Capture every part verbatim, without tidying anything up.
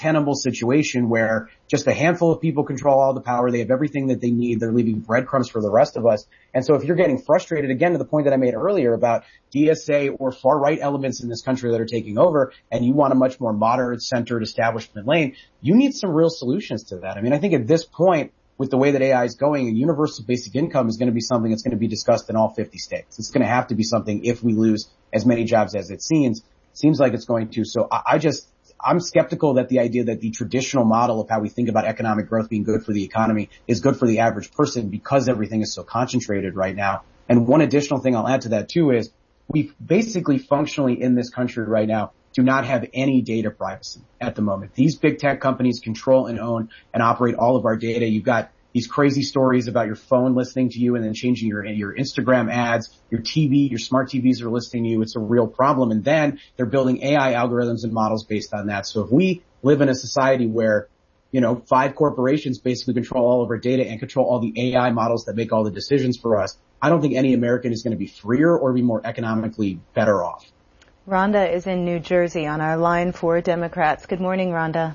untenable situation where just a handful of people control all the power. They have everything that they need. They're leaving breadcrumbs for the rest of us. And so if you're getting frustrated, again, to the point that I made earlier about D S A or far-right elements in this country that are taking over, and you want a much more moderate-centered establishment lane, you need some real solutions to that. I mean, I think at this point, with the way that A I is going, a universal basic income is going to be something that's going to be discussed in all fifty states. It's going to have to be something if we lose as many jobs as it seems, seems like it's going to. So I, I just, I'm skeptical that the idea that the traditional model of how we think about economic growth being good for the economy is good for the average person because everything is so concentrated right now. And one additional thing I'll add to that too is we basically functionally in this country right now do not have any data privacy at the moment. These big tech companies control and own and operate all of our data. You've got these crazy stories about your phone listening to you and then changing your your Instagram ads, your T V, your smart T Vs are listening to you. It's a real problem. And then they're building A I algorithms and models based on that. So if we live in a society where, you know, five corporations basically control all of our data and control all the A I models that make all the decisions for us, I don't think any American is going to be freer or be more economically better off. Rhonda is in New Jersey on our line for Democrats. Good morning, Rhonda.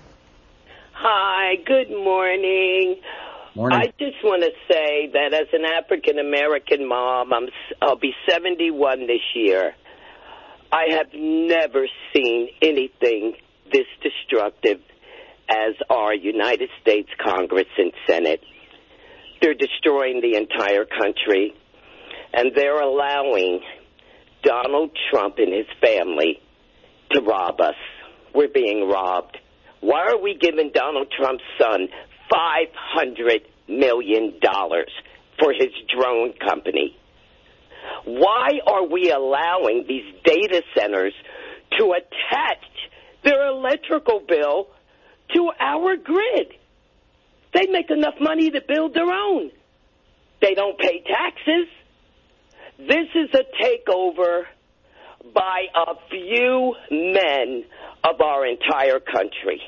Hi, good morning. Morning. I just want to say that as an African-American mom, I'm, I'll be seventy-one this year. I have never seen anything this destructive as our United States Congress and Senate. They're destroying the entire country, and they're allowing Donald Trump and his family to rob us. We're being robbed. Why are we giving Donald Trump's son five hundred million dollars for his drone company? Why are we allowing these data centers to attach their electrical bill to our grid? They make enough money to build their own. They don't pay taxes. This is a takeover by a few men of our entire country.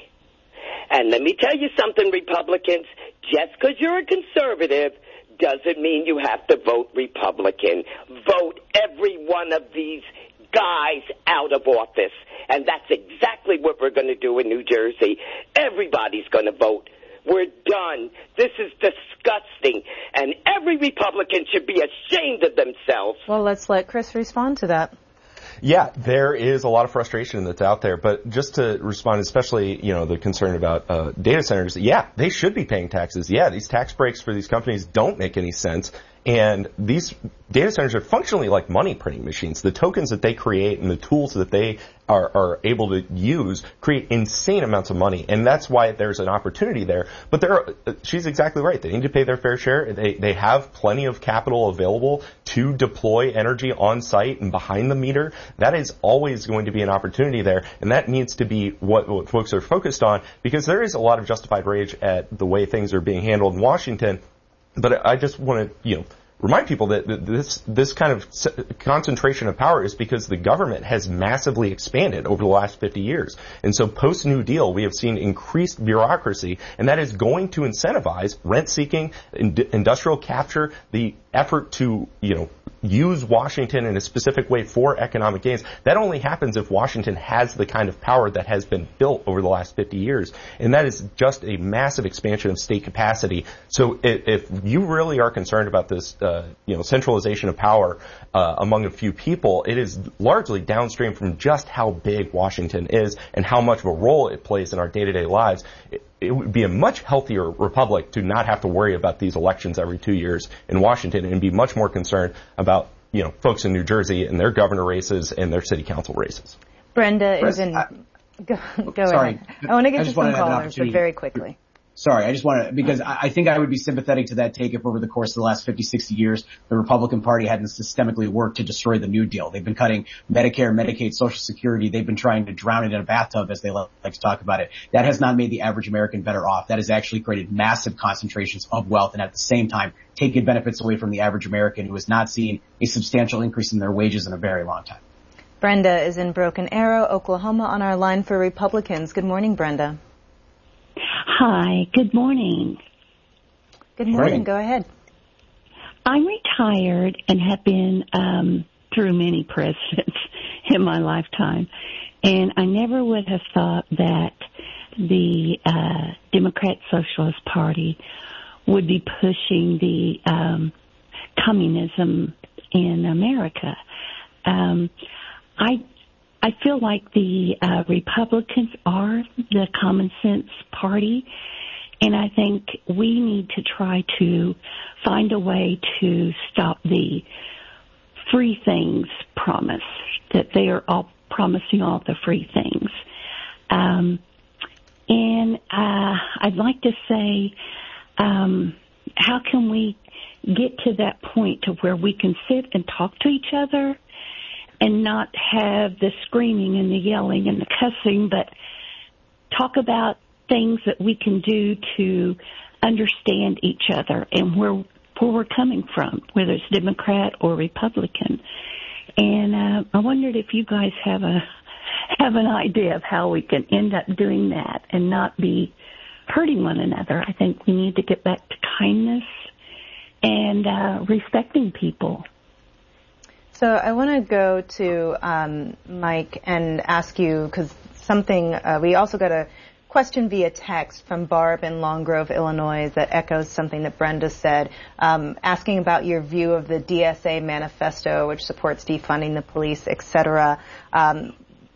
And let me tell you something, Republicans, just because you're a conservative doesn't mean you have to vote Republican. Vote every one of these guys out of office. And that's exactly what we're going to do in New Jersey. Everybody's going to vote. We're done. This is disgusting. And every Republican should be ashamed of themselves. Well, let's let Chris respond to that. Yeah, there is a lot of frustration that's out there, but just to respond, especially, you know, the concern about uh, data centers, yeah, they should be paying taxes. Yeah, these tax breaks for these companies don't make any sense. And these data centers are functionally like money printing machines. The tokens that they create and the tools that they are, are able to use create insane amounts of money. And that's why there's an opportunity there. But there are, she's exactly right. They need to pay their fair share. They, they have plenty of capital available to deploy energy on site and behind the meter. That is always going to be an opportunity there. And that needs to be what, what folks are focused on, because there is a lot of justified rage at the way things are being handled in Washington. But I just want to, you know, remind people that this this kind of concentration of power is because the government has massively expanded over the last fifty years. And so post-New Deal, we have seen increased bureaucracy, and that is going to incentivize rent-seeking, ind- industrial capture, the effort to, you know, use Washington in a specific way for economic gains. That only happens if Washington has the kind of power that has been built over the last fifty years. And that is just a massive expansion of state capacity. So if, if you really are concerned about this, uh, you know, centralization of power uh, among a few people, it is largely downstream from just how big Washington is and how much of a role it plays in our day-to-day lives. It, it would be a much healthier republic to not have to worry about these elections every two years in Washington and be much more concerned about, you know, folks in New Jersey and their governor races and their city council races. Brenda Chris, is in. I, go go sorry. ahead. I want to get I to just some wanted to have an callers, but opportunity. very quickly. Sorry, I just want to, because I, I think I would be sympathetic to that take if over the course of the last fifty, sixty years, the Republican Party hadn't systemically worked to destroy the New Deal. They've been cutting Medicare, Medicaid, Social Security. They've been trying to drown it in a bathtub, as they like to talk about it. That has not made the average American better off. That has actually created massive concentrations of wealth and at the same time taken benefits away from the average American who has not seen a substantial increase in their wages in a very long time. Brenda is in Broken Arrow, Oklahoma, on our line for Republicans. Good morning, Brenda. Hi, good morning. Good morning. morning. Go ahead. I'm retired and have been um, through many presidents in my lifetime, and I never would have thought that the uh, Democrat Socialist Party would be pushing the um, communism in America. Um, I I feel like the uh, Republicans are the common sense party, and I think we need to try to find a way to stop the free things promise, that they are all promising all the free things. Um, and uh, I'd like to say, um, how can we get to that point to where we can sit and talk to each other and not have the screaming and the yelling and the cussing, but talk about things that we can do to understand each other and where, where we're coming from, whether it's Democrat or Republican. And uh, I wondered if you guys have a have an idea of how we can end up doing that and not be hurting one another. I think we need to get back to kindness and uh, respecting people. So I want to go to um, Mike and ask you, because something, uh, we also got a question via text from Barb in Long Grove, Illinois, that echoes something that Brenda said, um, asking about your view of the D S A manifesto, which supports defunding the police, et cetera. Um,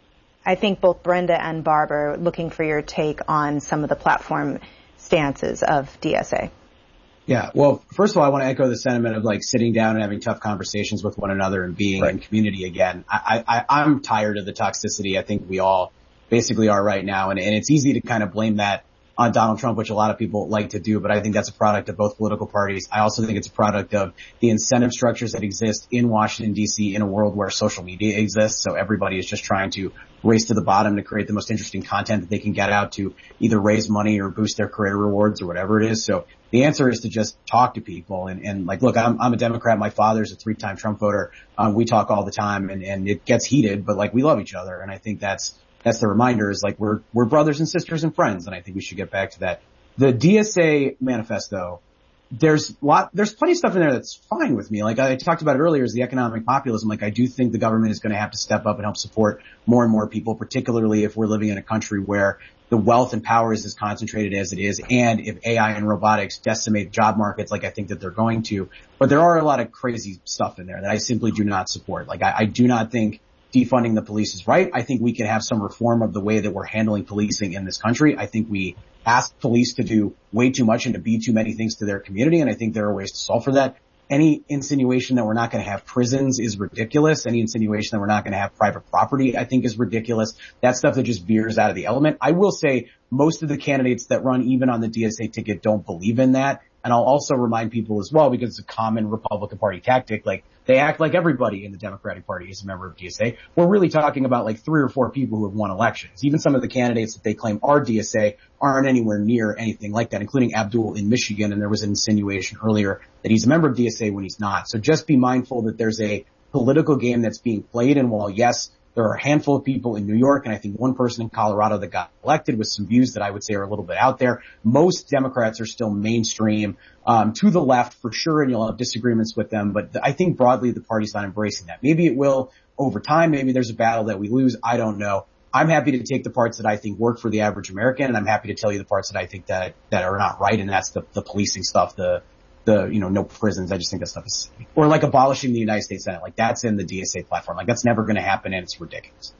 I think both Brenda and Barb are looking for your take on some of the platform stances of D S A. Yeah, well, first of all, I want to echo the sentiment of like sitting down and having tough conversations with one another and being right. in community again. I, I, I'm tired of the toxicity. I think we all basically are right now. And, and it's easy to kind of blame that on Donald Trump, which a lot of people like to do, but I think that's a product of both political parties. I also think it's a product of the incentive structures that exist in Washington, D C in a world where social media exists. So everybody is just trying to race to the bottom to create the most interesting content that they can get out to either raise money or boost their career rewards or whatever it is. So the answer is to just talk to people and, and like, look, I'm, I'm a Democrat. My father's a three-time Trump voter. Um, we talk all the time and, and it gets heated, but like we love each other. And I think that's, That's the reminder is like we're, we're brothers and sisters and friends. And I think we should get back to that. The D S A manifesto, there's lot, there's plenty of stuff in there that's fine with me. Like I talked about it earlier is the economic populism. Like I do think the government is going to have to step up and help support more and more people, particularly if we're living in a country where the wealth and power is as concentrated as it is. And if A I and robotics decimate job markets like I think that they're going to, but there are a lot of crazy stuff in there that I simply do not support. Like I, I do not think defunding the police is right. I think we can have some reform of the way that we're handling policing in this country. I think we ask police to do way too much and to be too many things to their community, and I think there are ways to solve for that. Any insinuation that we're not going to have prisons is ridiculous. Any insinuation that we're not going to have private property, I think, is ridiculous. That stuff that just veers out of the element. I will say most of the candidates that run even on the D S A ticket don't believe in that. And I'll also remind people as well, because it's a common Republican Party tactic, like they act like everybody in the Democratic Party is a member of D S A. We're really talking about like three or four people who have won elections. Even some of the candidates that they claim are D S A aren't anywhere near anything like that, including Abdul in Michigan. And there was an insinuation earlier that he's a member of D S A when he's not. So just be mindful that there's a political game that's being played. And while, yes, there are a handful of people in New York, and I think one person in Colorado that got elected with some views that I would say are a little bit out there. Most Democrats are still mainstream, um, to the left for sure, and you'll have disagreements with them. But I think broadly the party's not embracing that. Maybe it will over time. Maybe there's a battle that we lose. I don't know. I'm happy to take the parts that I think work for the average American, and I'm happy to tell you the parts that I think that, that are not right, and that's the, the policing stuff, the, the, you know, no prisons. I just think that stuff is, or like abolishing the United States Senate. Like that's in the D S A platform. Like that's never going to happen and it's ridiculous.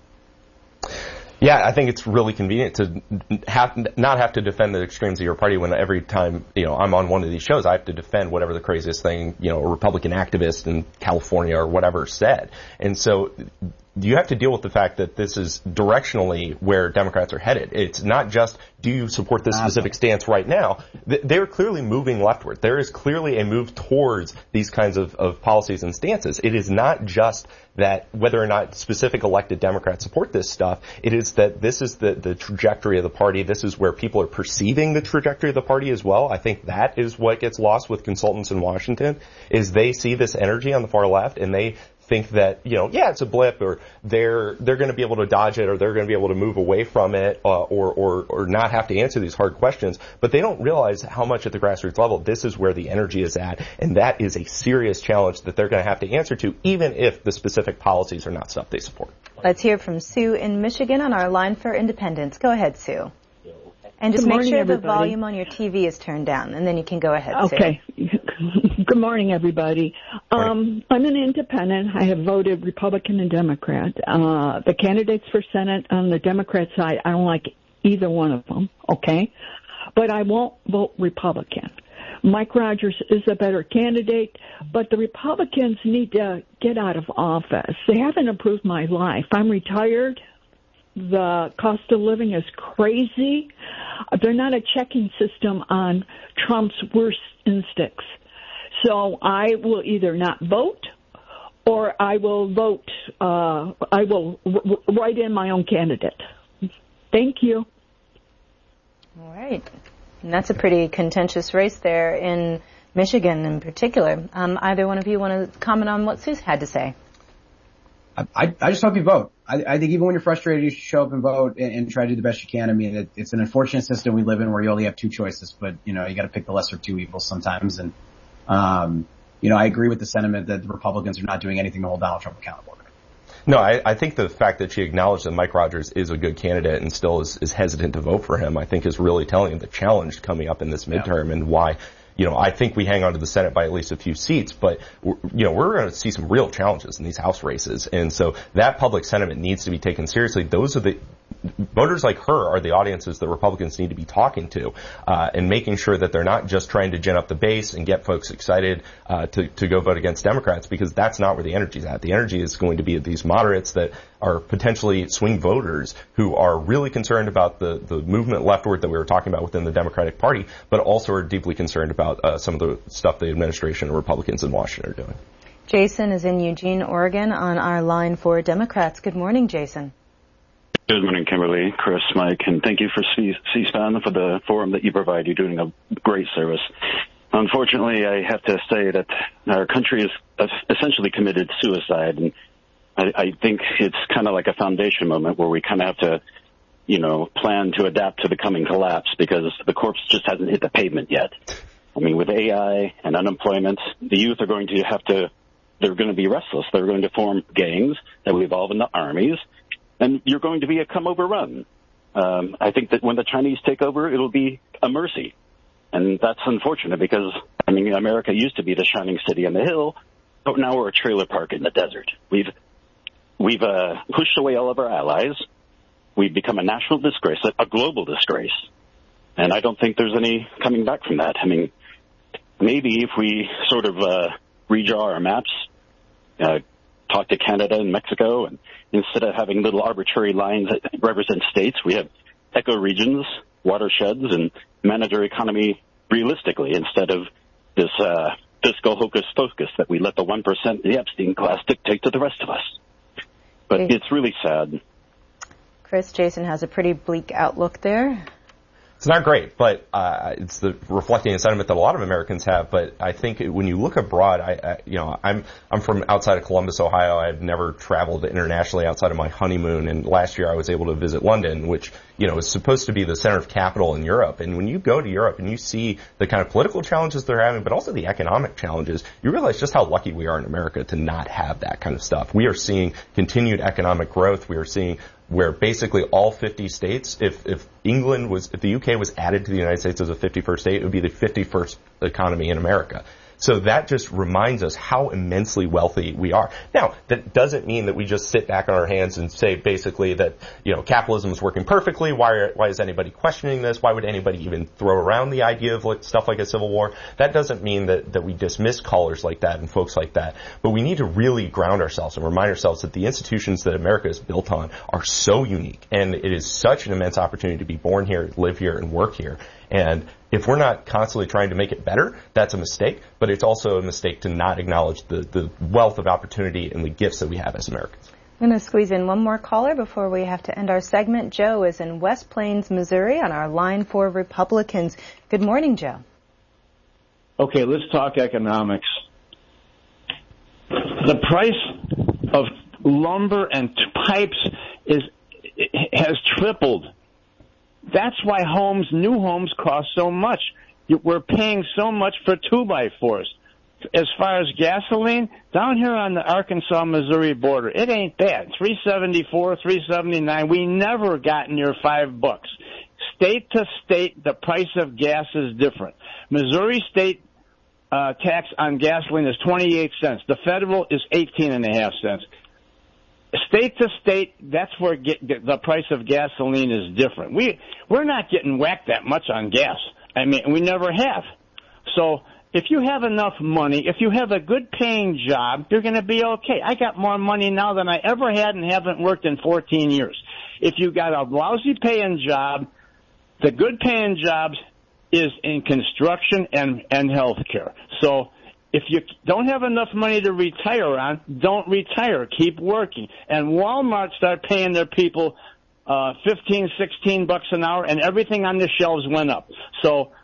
Yeah, I think it's really convenient to have, not have to defend the extremes of your party when every time, you know, I'm on one of these shows, I have to defend whatever the craziest thing, you know, a Republican activist in California or whatever said. And so you have to deal with the fact that this is directionally where Democrats are headed. It's not just, do you support this specific stance right now? They're clearly moving leftward. There is clearly a move towards these kinds of, of policies and stances. It is not just that whether or not specific elected Democrats support this stuff. It is that this is the, the trajectory of the party. This is where people are perceiving the trajectory of the party as well. I think that is what gets lost with consultants in Washington, is they see this energy on the far left and they think that, you know, yeah, it's a blip, or they're they're going to be able to dodge it, or they're going to be able to move away from it, uh, or or or not have to answer these hard questions. But they don't realize how much at the grassroots level this is where the energy is at, and that is a serious challenge that they're going to have to answer to, even if the specific policies are not stuff they support. Let's hear from Sue in Michigan on our line for independence. Go ahead, Sue. And just Good make morning, sure everybody. the volume on your T V is turned down, and then you can go ahead. Okay. Good morning, everybody. Um, I'm an independent. I have voted Republican and Democrat. Uh, the candidates for Senate on the Democrat side, I don't like either one of them, okay? But I won't vote Republican. Mike Rogers is a better candidate, but the Republicans need to get out of office. They haven't improved my life. I'm retired. The cost of living is crazy. They're not a checking system on Trump's worst instincts. So I will either not vote or I will vote, uh, I will w- write in my own candidate. Thank you. All right. And that's a pretty contentious race there in Michigan in particular. Um, either one of you want to comment on what Sue's had to say? I, I just hope you vote. I, I think even when you're frustrated, you should show up and vote and, and try to do the best you can. I mean, it, it's an unfortunate system we live in where you only have two choices, but, you know, you got to pick the lesser of two evils sometimes. And, um, you know, I agree with the sentiment that the Republicans are not doing anything to hold Donald Trump accountable. No, I, I think the fact that she acknowledged that Mike Rogers is a good candidate and still is, is hesitant to vote for him, I think is really telling the challenge coming up in this midterm yeah. and why, you know, I think we hang on to the Senate by at least a few seats, but, you know, we're going to see some real challenges in these House races. And so that public sentiment needs to be taken seriously. Those are the voters like her are the audiences that Republicans need to be talking to, uh, and making sure that they're not just trying to gin up the base and get folks excited, uh, to, to go vote against Democrats, because that's not where the energy's at. The energy is going to be at these moderates that are potentially swing voters who are really concerned about the, the movement leftward that we were talking about within the Democratic Party, but also are deeply concerned about, uh, some of the stuff the administration and Republicans in Washington are doing. Jason is in Eugene, Oregon on our line for Democrats. Good morning, Jason. Good morning, Kimberly, Chris, Mike, and thank you for C-SPAN for the forum that you provide. You're doing a great service. Unfortunately, I have to say that our country is essentially committed suicide, and I, I think it's kind of like a foundation moment where we kind of have to, you know, plan to adapt to the coming collapse because the corpse just hasn't hit the pavement yet. I mean, with A I and unemployment, the youth are going to have to, they're going to be restless. They're going to form gangs that will evolve into armies. And you're going to be a come overrun. Um, I think that when the Chinese take over, it'll be a mercy. And that's unfortunate because, I mean, America used to be the shining city on the hill, but now we're a trailer park in the desert. We've, we've, uh, pushed away all of our allies. We've become a national disgrace, a global disgrace. And I don't think there's any coming back from that. I mean, maybe if we sort of, uh, redraw our maps, uh, talk to Canada and Mexico, and instead of having little arbitrary lines that represent states, we have eco-regions, watersheds, and manage our economy realistically instead of this uh, fiscal hocus-pocus that we let the one percent, the Epstein class, dictate to the rest of us. But it's really sad. Chris, Jason has a pretty bleak outlook there. It's not great, but uh, it's the reflecting a sentiment that a lot of Americans have. But I think when you look abroad, I, I you know, I'm I'm from outside of Columbus, Ohio. I've never traveled internationally outside of my honeymoon, and last year I was able to visit London, which, you know, is supposed to be the center of capital in Europe. And when you go to Europe and you see the kind of political challenges they're having, but also the economic challenges, you realize just how lucky we are in America to not have that kind of stuff. We are seeing continued economic growth. We are seeing where basically all fifty states, if, if England was, if the U K was added to the United States as a fifty-first state, it would be the fifty-first economy in America. So that just reminds us how immensely wealthy we are. Now, that doesn't mean that we just sit back on our hands and say basically that, you know, capitalism is working perfectly. Why are, why is anybody questioning this? Why would anybody even throw around the idea of like, stuff like a civil war? That doesn't mean that, that we dismiss callers like that and folks like that. But we need to really ground ourselves and remind ourselves that the institutions that America is built on are so unique. And it is such an immense opportunity to be born here, live here, and work here. And if we're not constantly trying to make it better, that's a mistake, but it's also a mistake to not acknowledge the, the wealth of opportunity and the gifts that we have as Americans. I'm going to squeeze in one more caller before we have to end our segment. Joe is in West Plains, Missouri on our line for Republicans. Good morning, Joe. Okay, let's talk economics. The price of lumber and pipes is has tripled. That's why homes, new homes, cost so much. We're paying so much for two-by-fours. As far as gasoline, down here on the Arkansas-Missouri border, it ain't bad. three seventy-four, three seventy-nine. We never got near five bucks. state to state, the price of gas is different. Missouri state uh, tax on gasoline is twenty-eight cents. The federal is eighteen and a half cents. State to state, that's where get, get the price of gasoline is different. We we're not getting whacked that much on gas. I mean, we never have. So if you have enough money, if you have a good paying job, you're going to be okay. I got more money now than I ever had and haven't worked in fourteen years. If you got a lousy paying job, the good paying jobs is in construction and and healthcare. So if you don't have enough money to retire on, don't retire. Keep working. And Walmart start paying their people uh, fifteen, sixteen bucks an hour, and everything on the shelves went up. So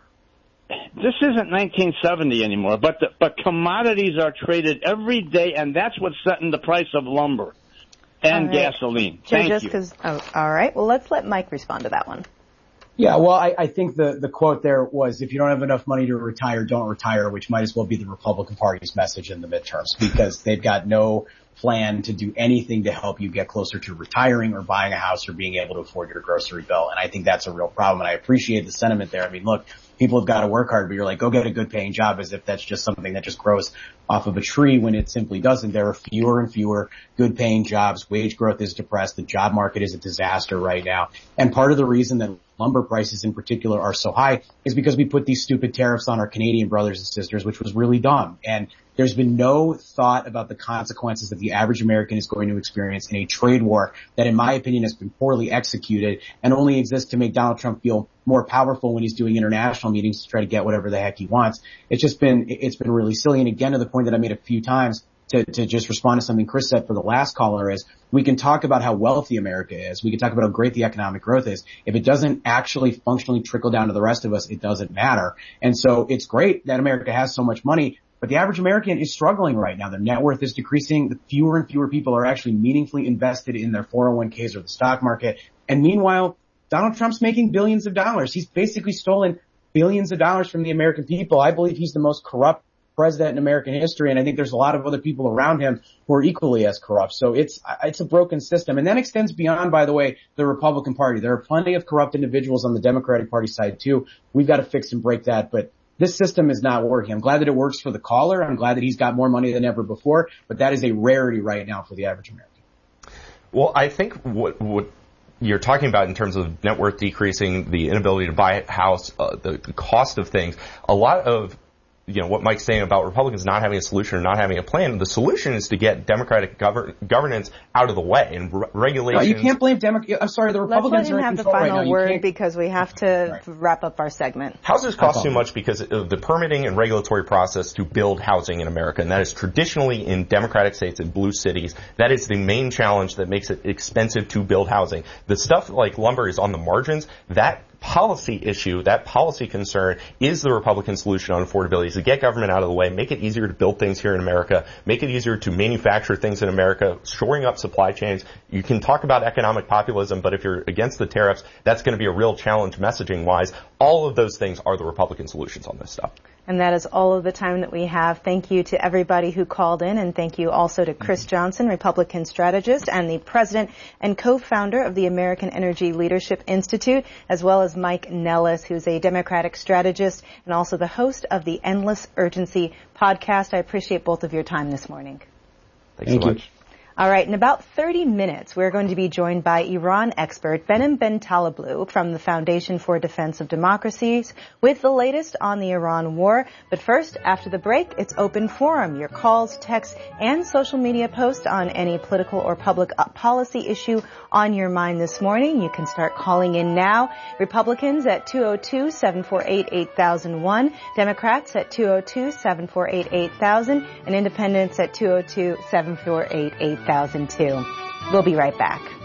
this isn't nineteen seventy anymore, but the, but commodities are traded every day, and that's what's setting the price of lumber and all right. gasoline. Joe, Thank just you. Cause, oh, all right. Well, let's let Mike respond to that one. Yeah, well, I, I think the, the quote there was, if you don't have enough money to retire, don't retire, which might as well be the Republican Party's message in the midterms, because they've got no plan to do anything to help you get closer to retiring or buying a house or being able to afford your grocery bill. And I think that's a real problem. And I appreciate the sentiment there. I mean, look, people have got to work hard, but you're like, go get a good paying job, as if that's just something that just grows off of a tree, when it simply doesn't. There are fewer and fewer good paying jobs. Wage growth is depressed. The job market is a disaster right now. And part of the reason that lumber prices in particular are so high is because we put these stupid tariffs on our Canadian brothers and sisters, which was really dumb. And there's been no thought about the consequences that the average American is going to experience in a trade war that, in my opinion, has been poorly executed and only exists to make Donald Trump feel more powerful when he's doing international meetings to try to get whatever the heck he wants. It's just been, it's been really silly. And again, to the point that I made a few times, to, to just respond to something Chris said for the last caller, is we can talk about how wealthy America is. We can talk about how great the economic growth is. If it doesn't actually functionally trickle down to the rest of us, it doesn't matter. And so it's great that America has so much money, but the average American is struggling right now. Their net worth is decreasing. The fewer and fewer people are actually meaningfully invested in their four oh one k's or the stock market. And meanwhile, Donald Trump's making billions of dollars. He's basically stolen billions of dollars from the American people. I believe he's the most corrupt president in American history, and I think there's a lot of other people around him who are equally as corrupt. So it's it's a broken system. And that extends beyond, by the way, the Republican Party. There are plenty of corrupt individuals on the Democratic Party side, too. We've got to fix and break that. But this system is not working. I'm glad that it works for the caller. I'm glad that he's got more money than ever before. But that is a rarity right now for the average American. Well, I think what what you're talking about in terms of net worth decreasing, the inability to buy a house, uh, the, the cost of things, a lot of you know, what Mike's saying about Republicans not having a solution or not having a plan, the solution is to get Democratic gover- governance out of the way and re- regulations. No, you can't blame Democrats. I'm sorry, the Republicans are in control right now. Let's let him have the final word, because we have to right. wrap up our segment. Houses cost too much because of the permitting and regulatory process to build housing in America, and that is traditionally in Democratic states and blue cities. That is the main challenge that makes it expensive to build housing. The stuff like lumber is on the margins. That policy issue, that policy concern, is the Republican solution on affordability, is to get government out of the way, make it easier to build things here in America, make it easier to manufacture things in America, shoring up supply chains. You can talk about economic populism, but if you're against the tariffs, that's going to be a real challenge messaging-wise. All of those things are the Republican solutions on this stuff. And that is all of the time that we have. Thank you to everybody who called in, and thank you also to Chris Johnson, Republican strategist and the president and co-founder of the American Energy Leadership Institute, as well as Mike Nellis, who's a Democratic strategist and also the host of the Endless Urgency podcast. I appreciate both of your time this morning. Thanks Thank so much. You. All right, in about thirty minutes, we're going to be joined by Iran expert Behnam Bentaleblu from the Foundation for Defense of Democracies with the latest on the Iran war. But first, after the break, it's open forum. Your calls, texts, and social media posts on any political or public policy issue on your mind this morning. You can start calling in now. Republicans at two oh two, seven four eight, eight thousand one, Democrats at two oh two, seven four eight, eight thousand, and Independents at two oh two, seven four eight, eight thousand two. We'll be right back.